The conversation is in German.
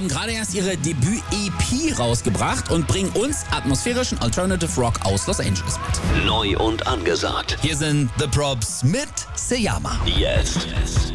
haben gerade erst ihre Debüt-EP rausgebracht und bringen uns atmosphärischen Alternative Rock aus Los Angeles mit. Neu und angesagt. Hier sind The Props mit Seyama. Jetzt.